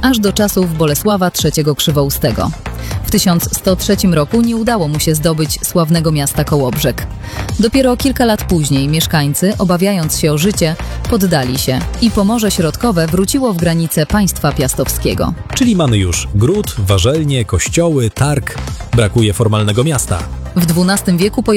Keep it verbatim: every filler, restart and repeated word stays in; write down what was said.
aż do czasów Bolesława trzeciego Krzywoustego. W tysiąc sto trzecim roku nie udało mu się zdobyć sławnego miasta Kołobrzeg. Dopiero kilka lat później mieszkańcy, obawiając się o życie, poddali się i Pomorze Środkowe wróciło w granice państwa piastowskiego. Czyli mamy już gród, warzelnie, kościoły, targ. Brakuje formalnego miasta. W dwunastym wieku